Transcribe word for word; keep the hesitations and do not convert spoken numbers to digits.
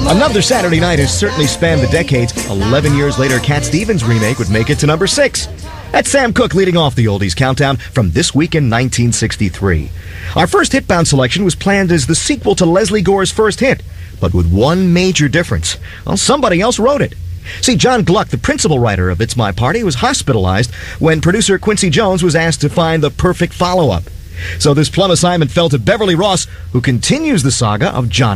Another Saturday Night has certainly spanned the decades. Eleven years later, Cat Stevens' remake would make it to number six. That's Sam Cooke leading off the Oldies Countdown from this week in nineteen sixty-three. Our first Hitbound selection was planned as the sequel to Leslie Gore's first hit, but with one major difference. Well, somebody else wrote it. See, John Gluck, the principal writer of It's My Party, was hospitalized when producer Quincy Jones was asked to find the perfect follow-up. So this plum assignment fell to Beverly Ross, who continues the saga of Johnny